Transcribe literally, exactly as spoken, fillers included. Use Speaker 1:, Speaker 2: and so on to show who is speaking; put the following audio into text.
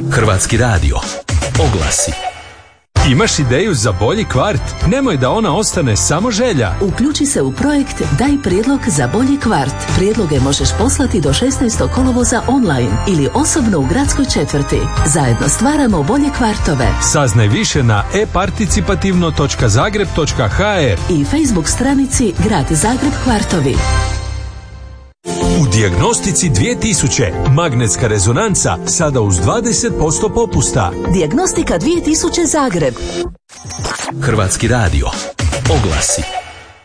Speaker 1: Hrvatski radio. Oglasi.
Speaker 2: Imaš ideju za bolji kvart? Nemoj da ona ostane samo želja.
Speaker 3: Uključi se u projekt Daj prijedlog za bolji kvart. Prijedloge možeš poslati do šesnaestog kolovoza online ili osobno u gradskoj četvrti. Zajedno stvaramo bolje kvartove.
Speaker 2: Saznaj više na e participativno točka zagreb točka ha er
Speaker 3: i Facebook stranici Grad Zagreb kvartovi.
Speaker 2: U Dijagnostici dvije tisuće magnetska rezonanca sada uz dvadeset posto popusta.
Speaker 3: Dijagnostika dvije tisuće Zagreb.
Speaker 1: Hrvatski radio. Oglasi.